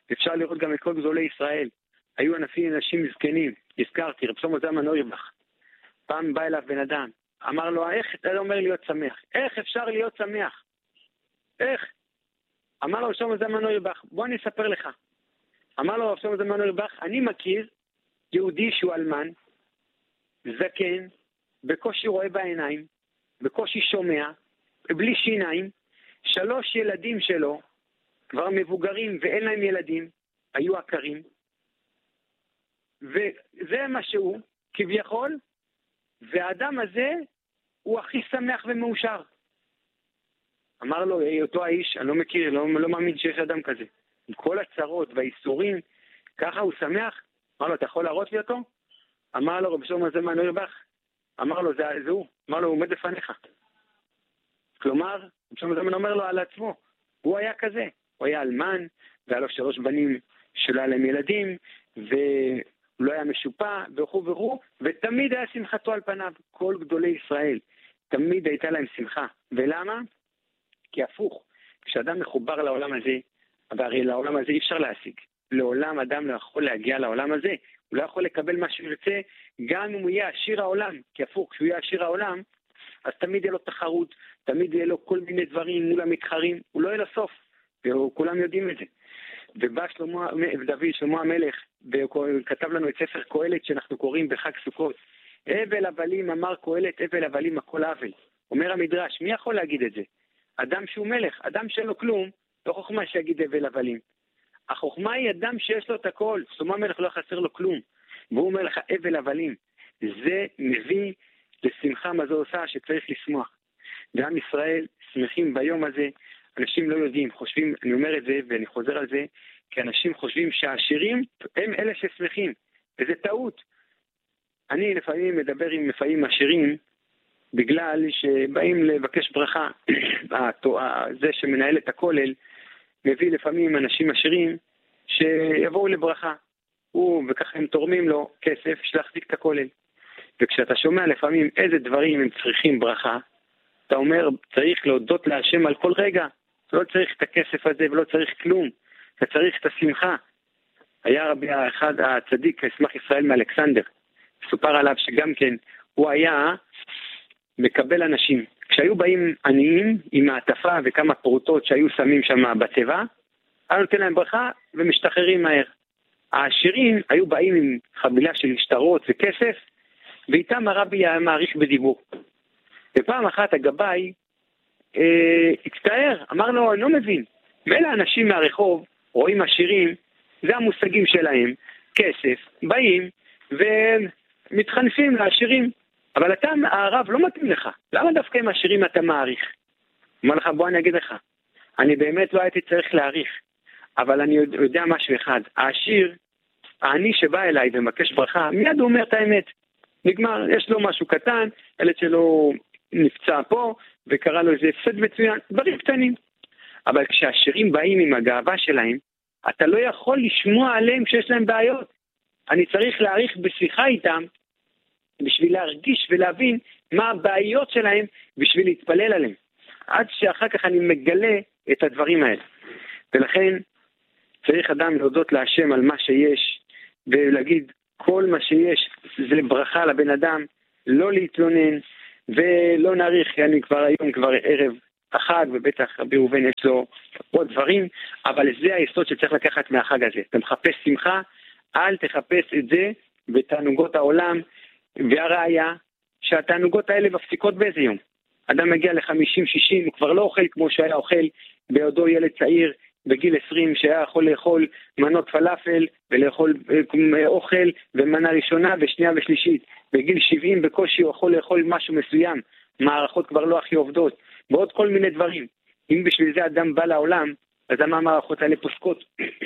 אפשר לראות גם את כל גדולי ישראל. היו אנשים זקנים, הזכרתי, רב שלמה זלמן אוירבך. פעם בא אליו בן אדם, אמר לו, איך אתה אומר להיות שמח? איך אפשר להיות שמח? איך? אמר לו רב שלמה זלמן אוירבך, בוא אני אספר לך. אמר לו רב שלמה זלמן אוירבך, אני מכיר יהודי שהוא אלמן, זקן, בקושי רואה בעיניים, בקושי שומע, בלי שיניים, 3 ילדים שלו, כבר מבוגרים ואין להם ילדים, היו עקרים, וזה מה שהוא, כביכול, והאדם הזה הוא הכי שמח ומאושר. אמר לו, אותו האיש, אני לא מכיר, לא מאמין שיש אדם כזה. עם כל הצרות והאיסורים, ככה הוא שמח? אמר לו, אתה יכול להראות לי אותו? אמר לו, רב שלמה זלמן אוירבך, אמר לו, זה הוא. אמר לו, הוא עומד לפניך. כלומר, רב שלמה זלמן אומר לו על עצמו, הוא היה כזה. הוא היה אלמן, והיה לו 3 בנים שלא היה להם ילדים, והוא לא היה משופע, וכו', ותמיד היה שמחתו על פניו. כל גדולי ישראל, תמיד הייתה להם שמחה. ולמה? כי הפוך, כשאדם מחובר לעולם הזה, והרי לעולם הזה אי אפשר להשיג. לעולם אדם לא יכול להגיע לעולם הזה, הוא לא יכול לקבל מה שהוא ירצה, גם אם הוא יהיה עשיר העולם, כי הפוך, כשהוא יהיה עשיר העולם, אז תמיד יהיה לו תחרות, תמיד יהיה לו כל מיני דברים מול המתחרים, הוא לא יהיה לסוף, וכולם יודעים את זה. ובא שלמה המלך, וכתב לנו את ספר קהלת שאנחנו קוראים בחג סוכות, הבל הבלים אמר קהלת, הבל הבלים הכל הבל. אומר המדרש, מי יכול להגיד את זה? אדם שהוא מלך, אדם שאין לו כלום, לא חוכמה שיגיד הבל הבלים. החוכמה היא אדם שיש לו את הכל, שלמה המלך לא חסר לו כלום, והוא אומר לך הבל הבלים. זה מביא לשמחה מה זה עושה שצריך לשמוח. ועם ישראל שמחים ביום הזה, אנשים לא יודעים, חושבים, אני אומר את זה ואני חוזר על זה, כי אנשים חושבים שהעשירים הם אלה ששמחים, וזה טעות. אני לפעמים מדבר עם לפעמים עשירים, בגלל שבאים לבקש ברכה, זה שמנהל את הכולל, מביא לפעמים אנשים עשירים שיבואו לברכה, וככה הם תורמים לו כסף שלהחזיק את הכולל. וכשאתה שומע לפעמים איזה דברים הם צריכים ברכה, אתה אומר, צריך להודות להשם על כל רגע, לא צריך את הכסף הזה ולא צריך כלום, אתה צריך את השמחה. היה רבי אחד הצדיק, ישמח ישראל מאלכסנדר, סופר עליו שגם כן, הוא היה מקבל אנשים. כשהיו באים עניים עם מעטפה וכמה פרוטות שהיו שמים שם בצבע, היה נותן להם ברכה ומשתחררים מהר. העשירים היו באים עם חבילה של שטרות וכסף, ואיתם הרבי היה מעריך בדיבור. ופעם אחת הגבאי הצטער, אמר לו, אני לא מבין, מילא אנשים מהרחוב רואים עשירים, זה המושגים שלהם, כסף, באים ומתחנפים לעשירים, אבל אתה, הרב, לא מתאים לך. למה דווקא עם עשירים אתה מעריך? אומר לך, בוא אני אגיד לך, אני באמת לא הייתי צריך להעריך, אבל אני יודע משהו אחד, העשיר, העני שבא אליי ומבקש ברכה, מיד הוא אומר את האמת. נגמר, יש לו משהו קטן, ילד שלו נפצע פה, וקרא לו איזה הפסד מצוין, דברים קטנים. אבל כשהעשירים באים עם הגאווה שלהם, אתה לא יכול לשמוע עליהם כשיש להם בעיות. אני צריך להעריך בשיחה איתם, בשביל להרגיש ולהבין מה הבעיות שלהם, בשביל להתפלל עליהם. עד שאחר כך אני מגלה את הדברים האלה. ולכן צריך אדם להודות להשם על מה שיש, ולהגיד כל מה שיש זה ברכה לבן אדם, לא להתלונן, ולא נעריך, אני כבר היום, כבר ערב החג, ובטח רבי ראובן יש לו עוד דברים, אבל זה היסוד שצריך לקחת מהחג הזה. אתה מחפש שמחה, אל תחפש את זה בתענוגות העולם, והראיה שהתענוגות האלה מפסיקות באיזה יום. אדם מגיע ל-50-60, הוא כבר לא אוכל כמו שהיה אוכל בעודו ילד צעיר, בגיל 20 שהיה יכול לאכול מנות פלאפל ולאכול אוכל ומנה ראשונה ושנייה ושלישית. בגיל 70 בקושי הוא יכול לאכול משהו מסוים, מערכות כבר לא הכי עובדות, ועוד כל מיני דברים. אם בשביל זה אדם בא לעולם, אז למה המערכות האלה פוסקות?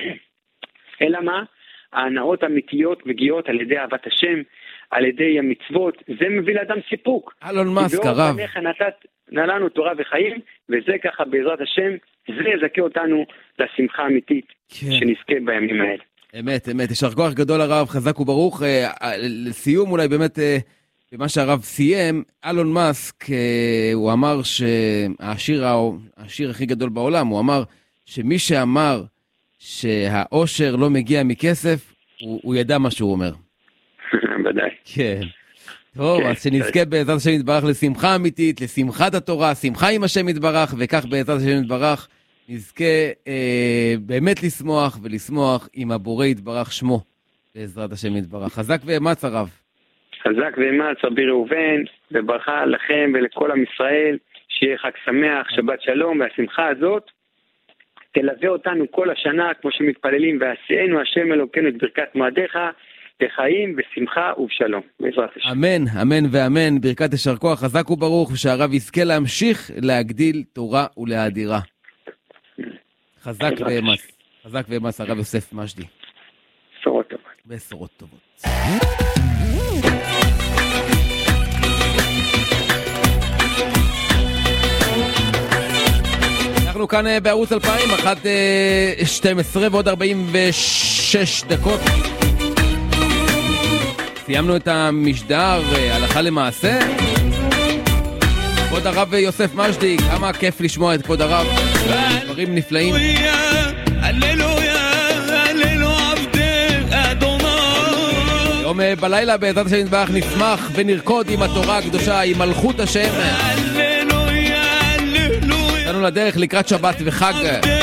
אלא מה? ההנאות אמיתיות מגיעות על ידי אהבת השם, על ידי המצוות, זה מביא לאדם סיפוק. אלון מאסק, הרב. נתת לנו תורה וחיים, וזה ככה בעזרת השם, זה יזכה אותנו לשמחה אמיתית, כן. שנזכה בימים האלה. אמת, אמת. יישר כוח גדול הרב, חזק וברוך. לסיום אולי באמת, במה שהרב סיים, אלון מאסק, הוא אמר שהעשיר הכי גדול בעולם, הוא אמר שמי שאמר שהאושר לא מגיע מכסף, הוא ידע מה שהוא אומר. ודאי. כן. טוב, אז שנזכה בעזרת השם יתברך לשמחה אמיתית, לשמחת התורה, שמחה עם השם יתברך, וכך בעזרת השם יתברך נזכה באמת לשמוח עם הבורא יתברך שמו, בעזרת השם יתברך. חזק ואמץ הרב. חזק ואמץ רבי ראובן, וברכה לכם ולכל עם ישראל, שיהיה חג שמח, שבת שלום, והשמחה הזאת תלווה אותנו כל השנה, כמו שמתפללים, ועשיינו השם אלוקינו את ברכת מועדיך, בחיים, בשמחה ובשלום. בעזרת השם. אמן, אמן ואמן, ברכת יישר כוח, חזק וברוך, ושהרב יזכה להמשיך להגדיל תורה ולהאדירה. חזק ואמץ. חזק ואמץ, הרב יוסף משדי. בשורות טובות. בשורות טובות. אנחנו כאן בערוץ 2000, 1:12 ועוד 46 דקות. סיימנו את המשדר הלכה למעשה. כבוד הרב יוסף משדי, כמה כיף לשמוע את כבוד הרב. דברים נפלאים. היום בלילה בעזרת השם יתברך נשמח ונרקוד עם התורה הקדושה, עם מלכות השם. יצאנו לדרך לקראת שבת וחג.